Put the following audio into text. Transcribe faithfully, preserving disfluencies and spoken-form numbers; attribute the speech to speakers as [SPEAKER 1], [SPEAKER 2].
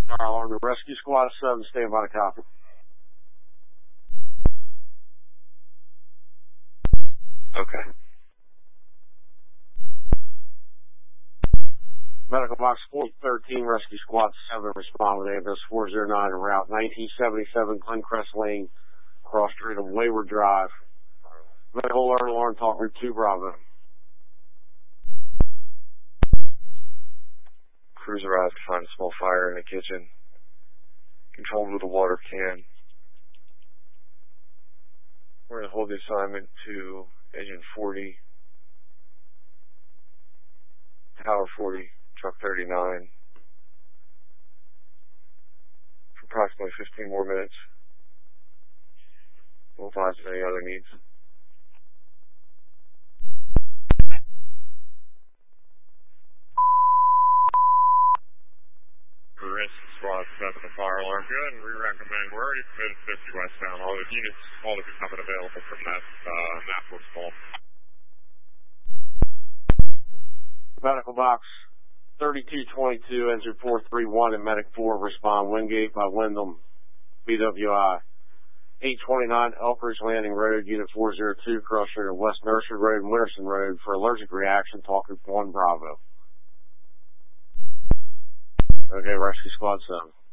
[SPEAKER 1] Fire alarm to Rescue Squad seven, stand by to copy.
[SPEAKER 2] Okay.
[SPEAKER 1] Medical box four thirteen, Rescue Squad seven, respond with ambulance four oh nine en route nineteen seventy-seven Glencrest Lane, cross street of Wayward Drive. Medical alert alarm, talk route two Bravo.
[SPEAKER 2] Crews arrived to find a small fire in the kitchen, controlled with a water can. We're going to hold the assignment to engine forty, tower forty, truck thirty-nine, for approximately fifteen more minutes. We'll advise of any other needs.
[SPEAKER 3] Rescue Squad seven, the fire alarm good, and we recommend we're already committed fifty westbound. All the units, all the coming available from that, uh, Annapolis call.
[SPEAKER 1] Medical box thirty-two twenty-two, engine four three one, and medic four respond Wingate by Wyndham, B W I. eight twenty-nine Elkridge Landing Road, unit four oh two, cross street of West Nursery Road and Winterson Road for allergic reaction, talk group one Bravo. Okay, Rescue Squad seven.